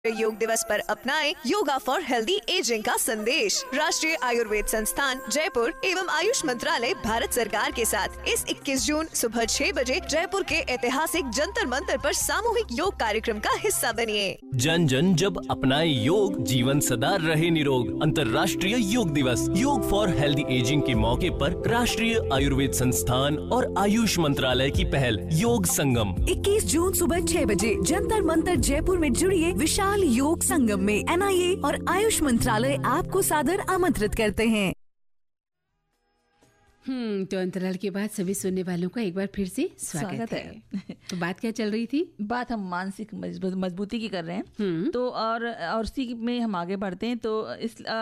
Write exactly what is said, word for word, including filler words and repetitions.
योग दिवस पर अपनाएं योगा फॉर हेल्दी एजिंग का संदेश। राष्ट्रीय आयुर्वेद संस्थान जयपुर एवं आयुष मंत्रालय भारत सरकार के साथ इस इक्कीस जून सुबह छह बजे जयपुर के ऐतिहासिक जंतर मंतर पर सामूहिक योग कार्यक्रम का हिस्सा बनिए। जन जन जब अपनाए योग, जीवन सदा रहे निरोग। अंतर्राष्ट्रीय योग दिवस योग फॉर हेल्दी एजिंग के मौके पर राष्ट्रीय आयुर्वेद संस्थान और आयुष मंत्रालय की पहल योग संगम इक्कीस जून सुबह छह बजे जंतर मंतर जयपुर में जुड़िए विशाल योग संगम में। एन आई ए और आयुष मंत्रालय आपको सादर आमंत्रित करते हैं। हम्म तो अंतराल के बाद सभी सुनने वालों का एक बार फिर से स्वागत, स्वागत है, है। तो बात क्या चल रही थी? बात हम मानसिक मजबूती की कर रहे हैं। तो और और उसी में हम आगे बढ़ते हैं। तो इस